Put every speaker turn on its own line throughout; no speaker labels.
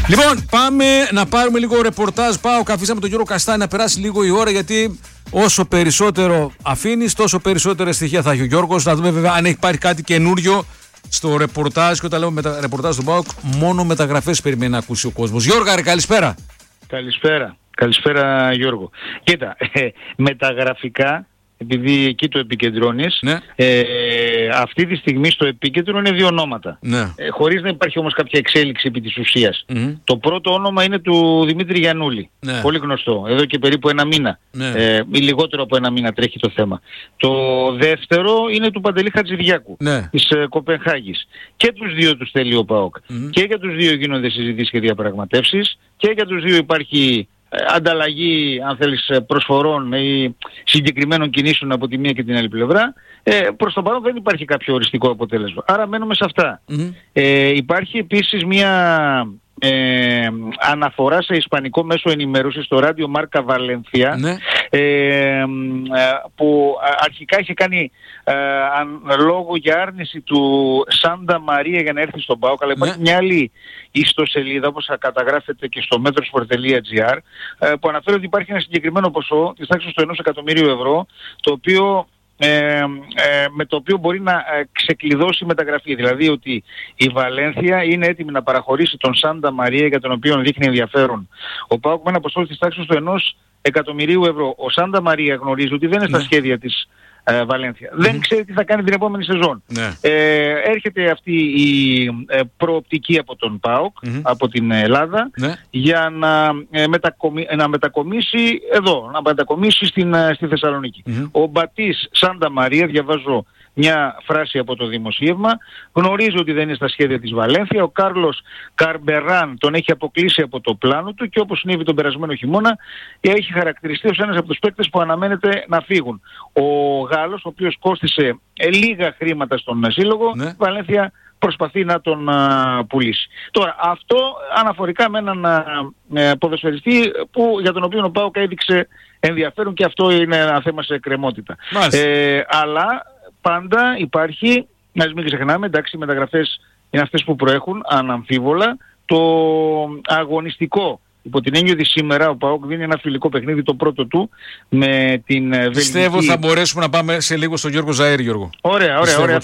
Λοιπόν, πάμε να πάρουμε λίγο ρεπορτάζ. Πάω, αφήσαμε τον Γιώργο Καστάνη να περάσει λίγο η ώρα, γιατί όσο περισσότερο αφήνεις, τόσο περισσότερα στοιχεία θα έχει ο Γιώργος. Να δούμε βέβαια αν υπάρχει κάτι καινούριο στο ρεπορτάζ. Και όταν λέμε ρεπορτάζ του ΠΑΟΚ, μόνο μεταγραφές περιμένει να ακούσει ο κόσμος. Γιώργα, ρε, καλησπέρα.
Καλησπέρα Γιώργο. Κοίτα, μεταγραφικά, επειδή εκεί το επικεντρώνεις,
ναι.
Αυτή τη στιγμή στο επίκεντρο είναι δύο ονόματα.
Ναι.
Χωρίς να υπάρχει όμως κάποια εξέλιξη επί της ουσίας. Το πρώτο όνομα είναι του Δημήτρη Γιαννούλη.
Ναι.
Πολύ γνωστό. Εδώ και περίπου ένα μήνα.
Ναι.
Ή λιγότερο από ένα μήνα τρέχει το θέμα. Το δεύτερο είναι του Παντελή Χατζηδιάκου,
ναι.
της Κοπενχάγης. Και τους δύο τους θέλει ο ΠΑΟΚ. Και για τους δύο γίνονται συζητήσεις και διαπραγματεύσεις. Και για τους δύο υπάρχει ανταλλαγή, αν θέλεις, προσφορών ή συγκεκριμένων κινήσεων από τη μία και την άλλη πλευρά. Προς το παρόν δεν υπάρχει κάποιο οριστικό αποτέλεσμα. Άρα μένουμε σε αυτά. Υπάρχει επίσης μια αναφορά σε ισπανικό μέσο ενημέρωσης στο ράδιο Μάρκα Βαλένθια,
ναι.
που αρχικά είχε κάνει λόγο για άρνηση του Σάντα Μαρία για να έρθει στον ΠΑΟΚ, αλλά υπάρχει μια άλλη ιστοσελίδα, όπως καταγράφεται και στο metrosport.gr, που αναφέρει ότι υπάρχει ένα συγκεκριμένο ποσό της τάξης του 1 εκατομμύριου ευρώ, το οποίο με το οποίο μπορεί να ξεκλειδώσει μεταγραφή. Δηλαδή ότι η Βαλένθια είναι έτοιμη να παραχωρήσει τον Σάντα Μαρία, για τον οποίο δείχνει ενδιαφέρον ο ΠΑΟΚ, με ένα ποσό της τάξης του 1 εκατομμυρίου ευρώ. Ο Σάντα Μαρία γνωρίζει ότι δεν είναι στα σχέδια της Βαλένθια. Δεν ξέρει τι θα κάνει την επόμενη σεζόν. Έρχεται αυτή η προοπτική από τον ΠΑΟΚ, από την Ελλάδα, για να μετακομίσει εδώ, να μετακομίσει στη Θεσσαλονίκη. Ο Μπατής Σάντα Μαρία, διαβάζω μια φράση από το δημοσίευμα, γνωρίζει ότι δεν είναι στα σχέδια της Βαλένθια. Ο Κάρλος Καρμπεράν τον έχει αποκλείσει από το πλάνο του και, όπως συνέβη τον περασμένο χειμώνα, έχει χαρακτηριστεί ως ένας από τους παίκτες που αναμένεται να φύγουν. Ο Γάλλος, ο οποίος κόστισε λίγα χρήματα στον σύλλογο, η Βαλένθια προσπαθεί να τον πουλήσει. Τώρα, αυτό αναφορικά με έναν ποδοσφαιριστή για τον οποίο ο ΠΑΟΚ έδειξε ενδιαφέρον, και αυτό είναι ένα θέμα σε εκκρεμότητα. Αλλά πάντα υπάρχει, να μην ξεχνάμε, εντάξει, οι μεταγραφές είναι αυτές που προέχουν, αναμφίβολα. Το αγωνιστικό, υπό την έννοια ότι σήμερα ο ΠΑΟΚ δίνει ένα φιλικό παιχνίδι, το πρώτο του, με την Βελγική.
Πιστεύω θα μπορέσουμε να πάμε σε λίγο στον Γιώργο Ζαήρη, Γιώργο.
Ωραία.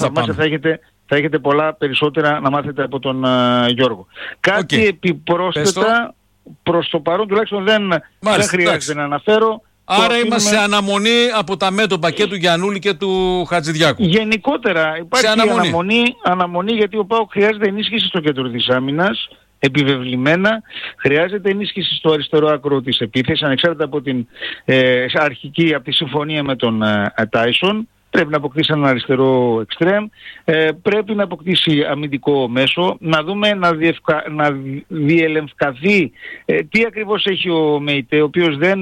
Θα έχετε πολλά περισσότερα να μάθετε από τον Γιώργο. Κάτι επιπρόσθετα, προς το παρόν τουλάχιστον δεν χρειάζεται να αναφέρω.
Άρα είμαστε σε αναμονή από τα μέτωπα και του Γιαννούλη και του Χατζηδιάκου.
Γενικότερα υπάρχει αναμονή, γιατί ο ΠΑΟΚ χρειάζεται ενίσχυση στο κέντρο της άμυνας, επιβεβλημένα. Χρειάζεται ενίσχυση στο αριστερό άκρο της επίθεσης, ανεξάρτητα από την αρχική, από τη συμφωνία με τον Τάισον. Πρέπει να αποκτήσει έναν αριστερό εξτρέμ, πρέπει να αποκτήσει αμυντικό μέσο, να δούμε να διελευκαθεί τι ακριβώς έχει ο ΜΕΙΤΕ, ο οποίος δεν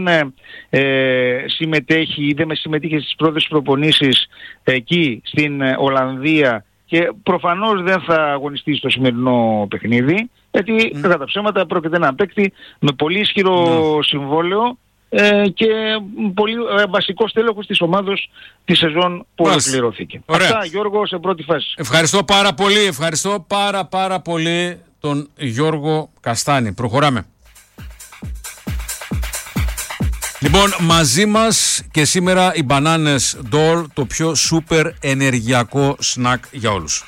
συμμετέχει ή δεν συμμετείχε στις πρώτες προπονήσεις εκεί στην Ολλανδία, και προφανώς δεν θα αγωνιστεί στο σημερινό παιχνίδι, γιατί κατά τα ψέματα πρόκειται να παίκτη με πολύ ισχυρό συμβόλαιο και πολύ βασικό στέλεχος της ομάδος τη σεζόν που ολοκληρώθηκε. Αυτά, Γιώργο, σε πρώτη φάση.
Ευχαριστώ πάρα πολύ τον Γιώργο Καστάνη. Προχωράμε. Λοιπόν, μαζί μας και σήμερα οι μπανάνες Ντόλ, το πιο σούπερ ενεργειακό σνακ για όλους.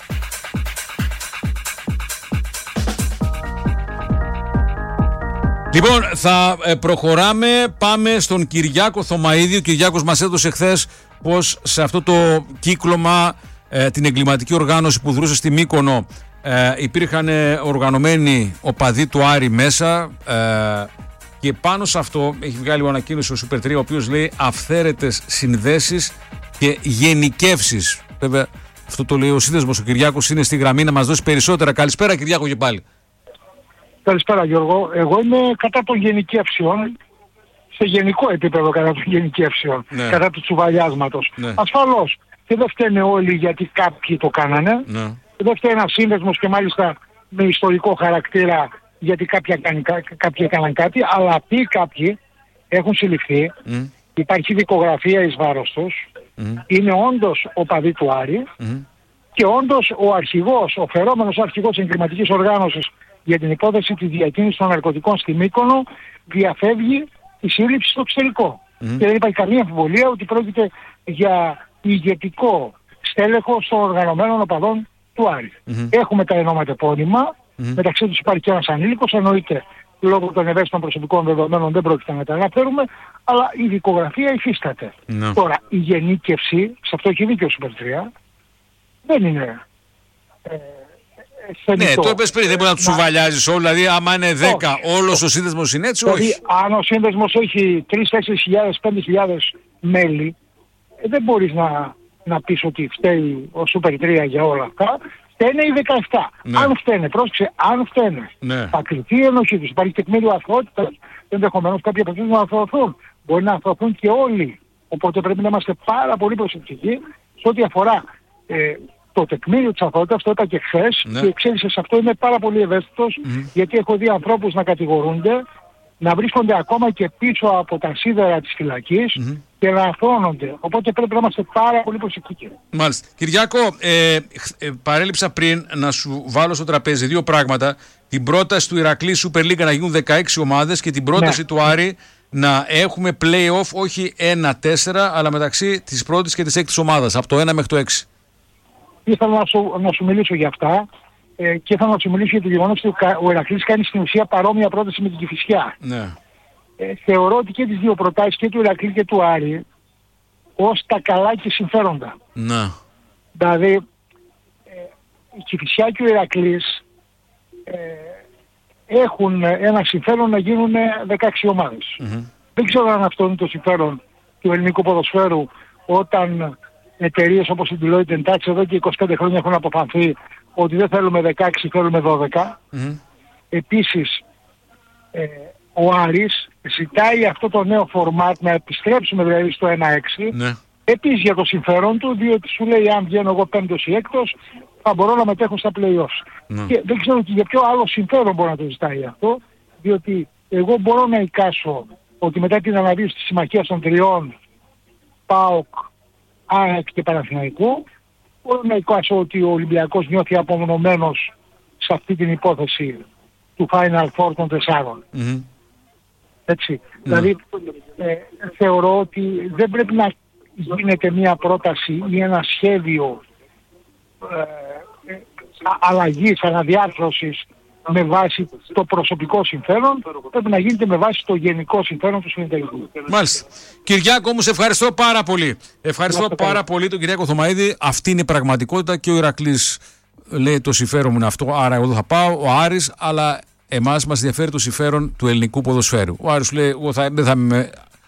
Λοιπόν, θα προχωράμε, πάμε στον Κυριάκο Θωμαίδη. Ο Κυριάκος μας έδωσε χθες πως σε αυτό το κύκλωμα, την εγκληματική οργάνωση που δρούσε στη Μύκονο, υπήρχαν οργανωμένοι οπαδοί του Άρη μέσα, και πάνω σε αυτό έχει βγάλει ανακοίνωση ο Super 3, ο οποίος λέει αυθαίρετες συνδέσεις και γενικεύσεις. Βέβαια αυτό το λέει ο σύνδεσμος, ο Κυριάκος είναι στη γραμμή να μας δώσει περισσότερα. Καλησπέρα, Κυριάκο, και πάλι.
Καλησπέρα, Γιώργο. Εγώ είμαι κατά των γενικεύσεων, σε γενικό επίπεδο κατά των γενικεύσεων, κατά του τσουβαλιάσματος. Ασφαλώς. Και δεν φταίνε όλοι γιατί κάποιοι το κάνανε. Και δεν φταίει ένας σύνδεσμος, και μάλιστα με ιστορικό χαρακτήρα, γιατί κάποιοι έκαναν κάτι, αλλά αυτοί κάποιοι έχουν συλληφθεί. Υπάρχει δικογραφία εις βάρος τους. Είναι όντως οπαδοί του Άρη. Και όντως ο αρχηγός, ο φερόμενος αρχηγός εγκληματικής οργάνωσης για την υπόθεση της διακίνησης των ναρκωτικών στη Μύκονο διαφεύγει η σύλληψη στο εξωτερικό. Και δεν υπάρχει καμία αμφιβολία ότι πρόκειται για ηγετικό στέλεχος των οργανωμένων οπαδών του Άρη. Έχουμε τα ενώματα επώνυμα, μεταξύ τους υπάρχει και ένας ανήλικος, εννοείται λόγω των ευαίσθητων προσωπικών δεδομένων δεν πρόκειται να τα αναφέρουμε, αλλά η δικογραφία υφίσταται. Τώρα, η γενίκευση, σε αυτό έχει δίκιο ο Super 3, δεν είναι
ναι, το είπες πριν, δεν μπορεί να τους σουβαλιάζεις όλους, δηλαδή άμα είναι 10, όλος ο σύνδεσμος είναι έτσι,
δηλαδή,
όχι.
Αν ο σύνδεσμος έχει 3.000, 4.000, 5.000 μέλη, δεν μπορείς να πεις ότι φταίει ο Super 3 για όλα αυτά. Φταίνε οι 17. Ναι. Αν φταίνε, πρόσεξε, αν φταίνε, θα κριθεί η ενοχή τους. Υπάρχει τεκμήριο αθωότητας, ενδεχομένως κάποιοι από αυτούς να αθωωθούν. Μπορεί να αθωωθούν και όλοι. Οπότε πρέπει να είμαστε πάρα πολύ προσεκτικοί σε ό,τι αφορά το τεκμήριο της αθωότητας. Το είπα και χθες. Και η εξέλιξη σε αυτό είναι πάρα πολύ ευαίσθητος, γιατί έχω δει ανθρώπους να κατηγορούνται, να βρίσκονται ακόμα και πίσω από τα σίδερα της φυλακής και να αθώνονται. Οπότε πρέπει να είμαστε πάρα πολύ προσεκτικοί.
Μάλιστα. Κυριάκο, παρέλειψα πριν να σου βάλω στο τραπέζι δύο πράγματα. Την πρόταση του Ηρακλή Super League να γίνουν 16 ομάδες και την πρόταση του Άρη να έχουμε play-off όχι 1-4, αλλά μεταξύ της πρώτης και της έκτης ομάδας, από το 1 μέχρι το 6.
Ήθελα να σου μιλήσω για αυτά. Και θα να σου μιλήσω για το γεγονός ότι ο Ηρακλής κάνει στην ουσία παρόμοια πρόταση με την Κηφισιά. Ναι. Θεωρώ ότι και τις δύο προτάσεις, και του Ηρακλή και του Άρη, ως τα καλά και συμφέροντα. Ναι. Δηλαδή, η Κηφισιά και ο Ηρακλής έχουν ένα συμφέρον να γίνουν 16 ομάδες. Δεν ξέρω αν αυτό είναι το συμφέρον του ελληνικού ποδοσφαίρου, όταν εταιρείες όπως η Deloitte εντάξει εδώ και 25 χρόνια έχουν αποφανθεί ότι δεν θέλουμε 16, θέλουμε 12. Επίσης, ο Άρης ζητάει αυτό το νέο φορμάτ, να επιστρέψουμε δηλαδή στο 1-6. Επίσης για το συμφέρον του, διότι σου λέει αν βγαίνω εγώ 5ος ή 6ος, θα μπορώ να μετέχω στα play-offs. Και δεν ξέρω και για ποιο άλλο συμφέρον μπορεί να το ζητάει αυτό, διότι εγώ μπορώ να εικάσω ότι μετά την αναβίωση της συμμαχίας των τριών, ΠΑΟΚ, ΑΕΚ και Παναθηναϊκού, μπορώ να εικάσω ότι ο Ολυμπιακός νιώθει απομονωμένος σε αυτή την υπόθεση του Final Four των 4. Έτσι. Δηλαδή, θεωρώ ότι δεν πρέπει να γίνεται μια πρόταση ή ένα σχέδιο αλλαγής, αναδιάρθρωσης με βάση το προσωπικό συμφέρον, πρέπει να γίνεται με βάση το γενικό συμφέρον του συνεταιρικού.
Μάλιστα. Κυριάκο, μου σε ευχαριστώ πάρα πολύ. Ευχαριστώ πάρα πολύ τον Κυριάκο Θωμαίδη. Αυτή είναι η πραγματικότητα και ο Ηρακλής λέει το συμφέρον μου είναι αυτό, άρα εγώ θα πάω, ο Άρης, αλλά εμάς μας ενδιαφέρει το συμφέρον του ελληνικού ποδοσφαίρου. Ο Άρης λέει, εγώ δεν θα είμαι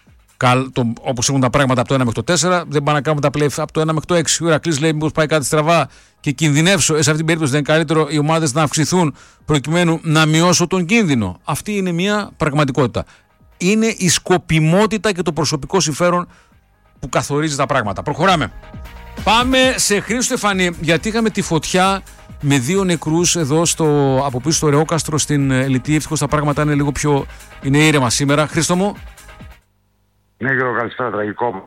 όπως έχουν τα πράγματα από το 1 μέχρι το 4, δεν πάνε να κάνουμε τα play από το 1 μέχρι το 6. Ο Ηρακλής λέει, μήπως πάει κάτι στραβά και κινδυνεύσω. Σε αυτήν την περίπτωση δεν είναι καλύτερο οι ομάδες να αυξηθούν προκειμένου να μειώσω τον κίνδυνο. Αυτή είναι μια πραγματικότητα. Είναι η σκοπιμότητα και το προσωπικό συμφέρον που καθορίζει τα πράγματα. Προχωράμε. Πάμε σε Χρήστο Στεφανή, γιατί είχαμε τη φωτιά με 2 νεκρούς εδώ από πίσω στο Ρεόκαστρο στην Ελιτή. Ευτυχώς τα πράγματα είναι λίγο πιο ήρεμα σήμερα. Χρήστο μου.
Ναι, Γιώργο, καλησπέρα, τραγικό.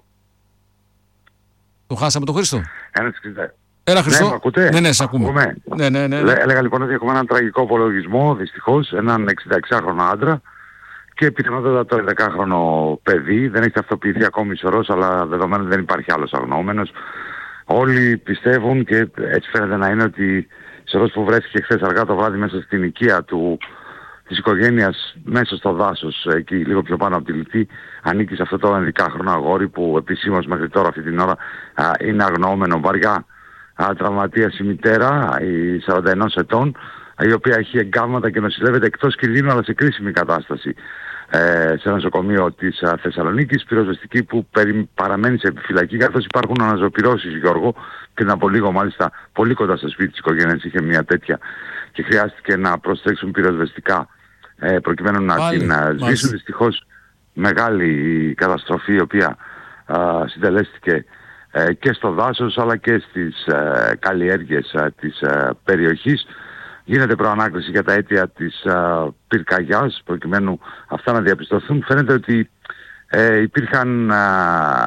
Το χάσαμε τον Χρήστο.
Έλα,
Χρήστο.
Ναι, ακούτε?
Ναι, σε ακούμε. Ναι.
Έλεγα λοιπόν ότι έχουμε έναν τραγικό απολογισμό, δυστυχώς, έναν 66χρονο άντρα και πιθανότατα το 11χρονο παιδί. Δεν έχει ταυτοποιηθεί ακόμη ισορρός, αλλά δεδομένου δεν υπάρχει άλλος αγνοούμενος. Όλοι πιστεύουν, και έτσι φαίνεται να είναι, ότι ισορρός που βρέθηκε χθες αργά το βράδυ μέσα στην οικία της οικογένειας, μέσα στο δάσος, εκεί λίγο πιο πάνω από τη Λιτή, ανήκει σε αυτό το 11χρονο αγόρι που επισήμως μέχρι τώρα αυτή την ώρα είναι αγνοούμενο. Βαριά τραυματίας η μητέρα, η 41 ετών, η οποία έχει εγκάμματα και νοσηλεύεται εκτός κινδύνου αλλά σε κρίσιμη κατάσταση σε ένα νοσοκομείο της Θεσσαλονίκης, πυροσβεστική που παραμένει σε επιφυλακή, καθώς υπάρχουν αναζωπυρώσεις, Γιώργο. Πριν από λίγο μάλιστα πολύ κοντά στο σπίτι της οικογένειας είχε μια τέτοια και χρειάστηκε να προστρέξουν πυροσβεστικά προκειμένου να την σβήσουν. Δυστυχώς μεγάλη καταστροφή η οποία συντελέστηκε και στο δάσος αλλά και στις καλλιέργειες της περιοχής. Γίνεται προανάκριση για τα αίτια της πυρκαγιάς προκειμένου αυτά να διαπιστωθούν. Φαίνεται ότι υπήρχαν,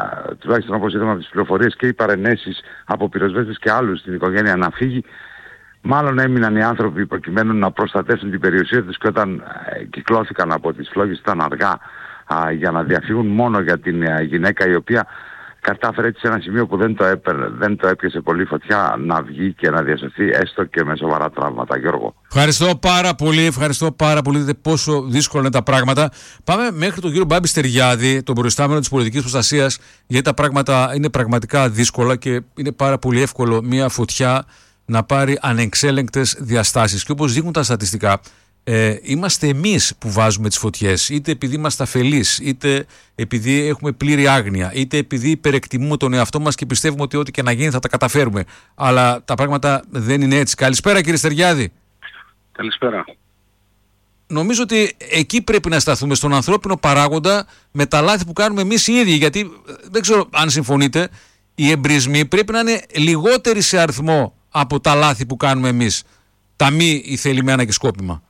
τουλάχιστον όπως είδαμε από τις πληροφορίες, και οι παρενέσεις από πυροσβέστες και άλλους στην οικογένεια να φύγει. Μάλλον έμειναν οι άνθρωποι προκειμένου να προστατεύσουν την περιουσία τους και όταν κυκλώθηκαν από τις φλόγες ήταν αργά για να διαφύγουν, μόνο για την γυναίκα η οποία κατάφερε έτσι σε ένα σημείο που δεν το έπιασε πολύ φωτιά να βγει και να διασωθεί, έστω και με σοβαρά τραύματα. Γιώργο.
Ευχαριστώ πάρα πολύ. Δείτε πόσο δύσκολα είναι τα πράγματα. Πάμε μέχρι τον κύριο Μπάμπη Στεριάδη, τον προϊστάμενο της πολιτικής προστασίας, γιατί τα πράγματα είναι πραγματικά δύσκολα και είναι πάρα πολύ εύκολο μια φωτιά να πάρει ανεξέλεγκτες διαστάσεις. Και όπως δείχνουν τα στατιστικά, είμαστε εμείς που βάζουμε τις φωτιές, είτε επειδή είμαστε αφελείς, είτε επειδή έχουμε πλήρη άγνοια, είτε επειδή υπερεκτιμούμε τον εαυτό μας και πιστεύουμε ότι ό,τι και να γίνει θα τα καταφέρουμε. Αλλά τα πράγματα δεν είναι έτσι. Καλησπέρα κύριε Στεριάδη.
Καλησπέρα.
Νομίζω ότι εκεί πρέπει να σταθούμε, στον ανθρώπινο παράγοντα, με τα λάθη που κάνουμε εμείς οι ίδιοι. Γιατί δεν ξέρω αν συμφωνείτε, οι εμπρισμοί πρέπει να είναι λιγότεροι σε αριθμό από τα λάθη που κάνουμε εμείς, τα μη ηθελημένα και σκόπιμα.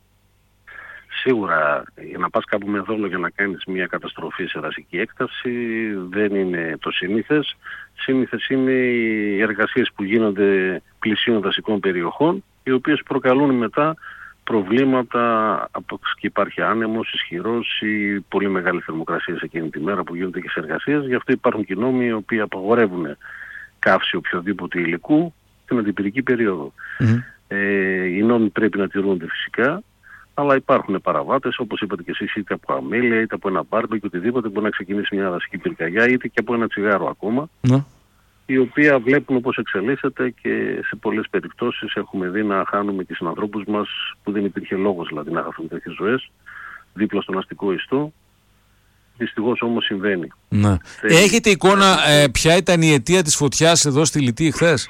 Σίγουρα, για να πας κάπου με δόλο για να κάνεις μια καταστροφή σε δασική έκταση δεν είναι το συνήθες. Συνήθες είναι οι εργασίες που γίνονται πλησίων δασικών περιοχών, οι οποίες προκαλούν μετά προβλήματα, και υπάρχει άνεμος ισχυρός ή πολύ μεγάλη θερμοκρασία σε εκείνη τη μέρα που γίνονται και σε εργασίες. Γι' αυτό υπάρχουν και νόμοι οι οποίοι απαγορεύουν καύση οποιοδήποτε υλικού την αντιπυρική περίοδο. Οι νόμοι πρέπει να τηρούνται φυσικά, αλλά υπάρχουν παραβάτες, όπως είπατε και εσείς, είτε από αμέλεια, είτε από ένα μπάρμπεκι, οτιδήποτε μπορεί να ξεκινήσει μια δασική πυρκαγιά, είτε και από ένα τσιγάρο ακόμα, η οποία βλέπουμε πώς εξελίσσεται και σε πολλές περιπτώσεις έχουμε δει να χάνουμε και συνανθρώπους μας, που δεν υπήρχε λόγος δηλαδή να χαθούν τέτοιες ζωές, δίπλα στον αστικό ιστό. Δυστυχώς όμως συμβαίνει.
Ναι. Έχετε εικόνα ποια ήταν η αιτία της φωτιάς εδώ στη Λυτή χθες?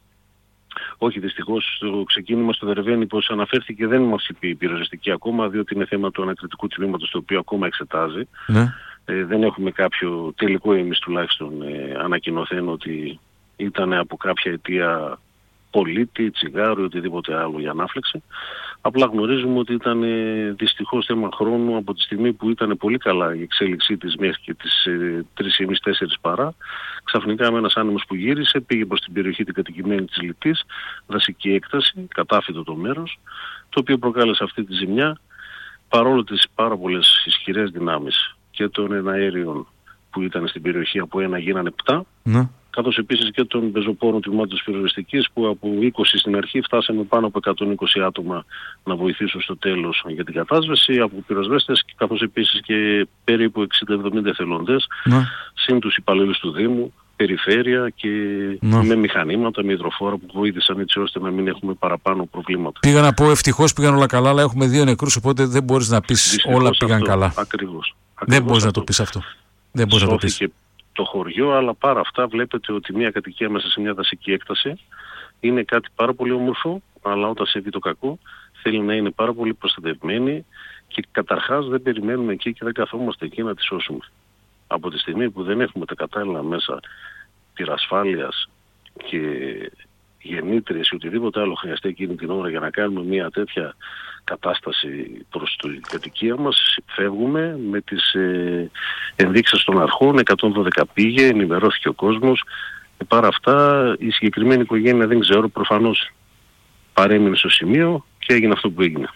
Όχι, δυστυχώς το ξεκίνημα στο Δερβαίνη, πως αναφέρθηκε, δεν μας είπε η πυροσβεστική ακόμα, διότι είναι θέμα του ανακριτικού τμήματος, το οποίο ακόμα εξετάζει.
Ναι.
Δεν έχουμε κάποιο τελικό, εμείς τουλάχιστον ανακοινωθέν ότι ήταν από κάποια αιτία πολίτη, τσιγάρου ή οτιδήποτε άλλο η ανάφλεξη. Απλά γνωρίζουμε ότι ήταν δυστυχώς θέμα χρόνου από τη στιγμή που ήταν πολύ καλά η εξέλιξή της μέχρι και τις 3.30-4 παρά. Ξαφνικά με ένας άνεμος που γύρισε, πήγε προς την περιοχή την κατοικημένη της Λυτής, δασική έκταση, κατάφυτο το μέρος, το οποίο προκάλεσε αυτή τη ζημιά, παρόλο τις πάρα πολλές ισχυρές δυνάμεις και των εναέριων που ήταν στην περιοχή, από ένα γίνανε 7.
Ναι.
Καθώς επίσης και των πεζοπόρων τμήματος της πυροσβεστικής, που από 20 στην αρχή φτάσαμε πάνω από 120 άτομα να βοηθήσουν στο τέλος για την κατάσβεση, από πυροσβέστες, καθώς επίσης και περίπου 60-70 εθελοντές, συν τους υπαλλήλους του Δήμου, περιφέρεια και με μηχανήματα, με υδροφόρα που βοήθησαν έτσι ώστε να μην έχουμε παραπάνω προβλήματα.
Πήγα να πω ευτυχώς πήγαν όλα καλά, αλλά έχουμε 2 νεκρούς, οπότε δεν μπορείς να πεις δυστυχώς όλα πήγαν αυτό, καλά.
Ακριβώς.
Δεν μπορείς να το πεις αυτό. Δεν μπορείς να το πεις.
Το χωριό, αλλά παρά αυτά βλέπετε ότι μια κατοικία μέσα σε μια δασική έκταση είναι κάτι πάρα πολύ όμορφο, αλλά όταν συμβεί το κακό θέλει να είναι πάρα πολύ προστατευμένη και καταρχάς δεν περιμένουμε εκεί και δεν καθόμαστε εκεί να τη σώσουμε. Από τη στιγμή που δεν έχουμε τα κατάλληλα μέσα πυρασφάλειας και γεννήτριες ή οτιδήποτε άλλο χρειαστεί εκείνη την ώρα για να κάνουμε μια τέτοια κατάσταση προς την κατοικία μας, φεύγουμε με τις ενδείξεις των αρχών, 112 πήγε, ενημερώθηκε ο κόσμος. Παρά αυτά η συγκεκριμένη οικογένεια δεν ξέρω, προφανώς παρέμεινε στο σημείο και έγινε αυτό που έγινε.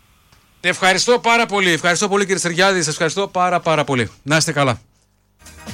Ευχαριστώ πάρα πολύ. Ευχαριστώ πολύ κύριε Στεριάδη. Σας ευχαριστώ πάρα πολύ. Να είστε καλά.